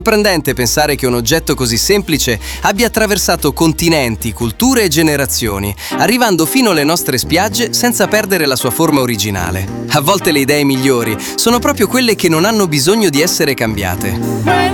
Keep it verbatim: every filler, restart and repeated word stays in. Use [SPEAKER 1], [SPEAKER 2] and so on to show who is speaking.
[SPEAKER 1] Sorprendente pensare che un oggetto così semplice abbia attraversato continenti, culture e generazioni, arrivando fino alle nostre spiagge senza perdere la sua forma originale. A volte le idee migliori sono proprio quelle che non hanno bisogno di essere cambiate.